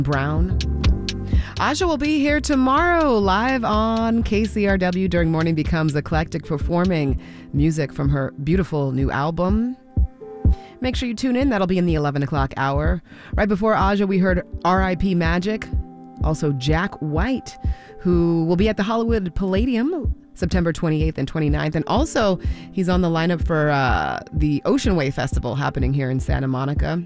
Brown. Aja will be here tomorrow live on KCRW during Morning Becomes Eclectic, performing music from her beautiful new album. Make sure you tune in. That'll be in the 11 o'clock hour. Right before Aja, we heard R.I.P. Magic. Also Jack White, who will be at the Hollywood Palladium September 28th and 29th. And also, he's on the lineup for the Ocean Way Festival happening here in Santa Monica.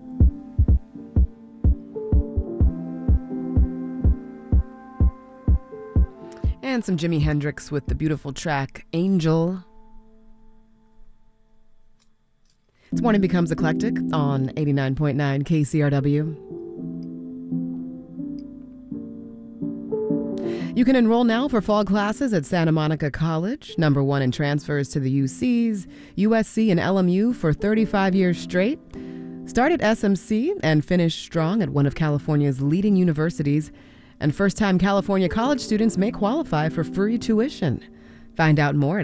And some Jimi Hendrix with the beautiful track Angel. It's Morning Becomes Eclectic on 89.9 KCRW. You can enroll now for fall classes at Santa Monica College, number one in transfers to the UCs, USC, and LMU for 35 years straight. Start at SMC and finish strong at one of California's leading universities. And first-time California college students may qualify for free tuition. Find out more at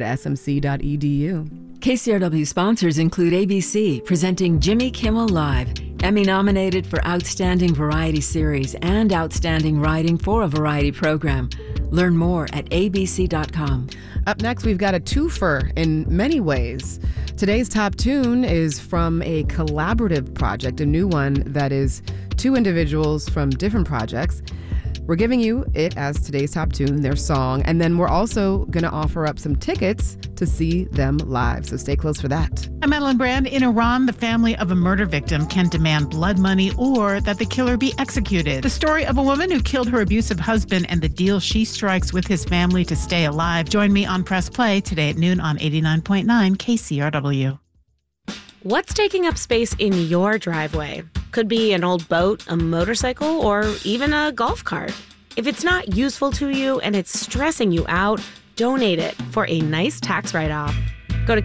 smc.edu. KCRW sponsors include ABC, presenting Jimmy Kimmel Live, Emmy-nominated for Outstanding Variety Series and Outstanding Writing for a Variety Program. Learn more at abc.com. Up next, we've got a twofer in many ways. Today's top tune is from a collaborative project, a new one that is two individuals from different projects. We're giving you it as today's top tune, their song, and then we're also going to offer up some tickets to see them live. So stay close for that. I'm Madeline Brand. In Iran, the family of a murder victim can demand blood money or that the killer be executed. The story of a woman who killed her abusive husband and the deal she strikes with his family to stay alive. Join me on Press Play today at noon on 89.9 KCRW. What's taking up space in your driveway? Could be an old boat, a motorcycle, or even a golf cart. If it's not useful to you and it's stressing you out, donate it for a nice tax write-off. Go to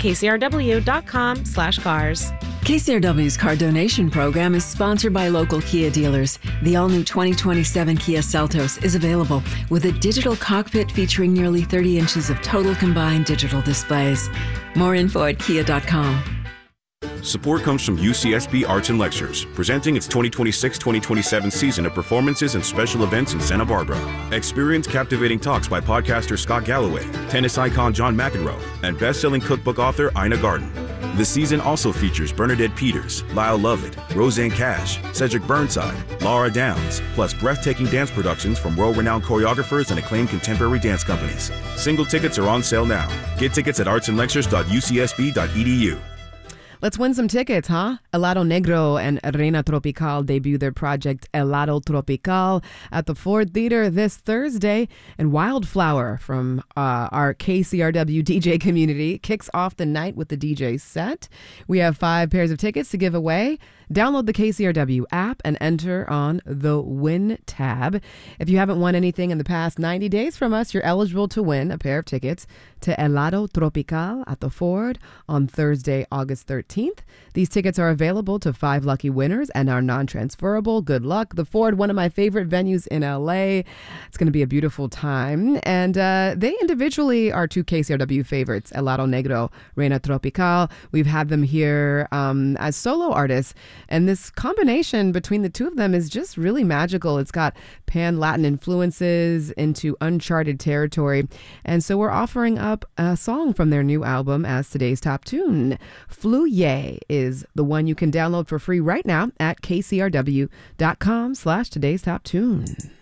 kcrw.com/cars. KCRW's car donation program is sponsored by local Kia dealers. The all-new 2027 Kia Seltos is available with a digital cockpit featuring nearly 30 inches of total combined digital displays. More info at kia.com. Support comes from UCSB Arts and Lectures, presenting its 2026-2027 season of performances and special events in Santa Barbara. Experience captivating talks by podcaster Scott Galloway, tennis icon John McEnroe, and best-selling cookbook author Ina Garten. The season also features Bernadette Peters, Lyle Lovett, Roseanne Cash, Cedric Burnside, Laura Downs, plus breathtaking dance productions from world-renowned choreographers and acclaimed contemporary dance companies. Single tickets are on sale now. Get tickets at artsandlectures.ucsb.edu. Let's win some tickets, huh? Helado Negro and Reina Tropical debut their project Helado Tropical at the Ford Theater this Thursday. And Wildflower from our KCRW DJ community kicks off the night with the DJ set. We have 5 pairs of tickets to give away. Download the KCRW app and enter on the Win tab. If you haven't won anything in the past 90 days from us, you're eligible to win a pair of tickets to Helado Tropical at the Ford on Thursday, August 13th. These tickets are available to 5 lucky winners and are non-transferable. Good luck. The Ford, one of my favorite venues in LA. It's going to be a beautiful time. And they individually are 2 KCRW favorites, Helado Negro, Reina Tropical. We've had them here as solo artists. And this combination between the two of them is just really magical. It's got pan-Latin influences into uncharted territory. And so we're offering up a song from their new album as today's top tune. Fluye is the one you can download for free right now at kcrw.com/today's top tune.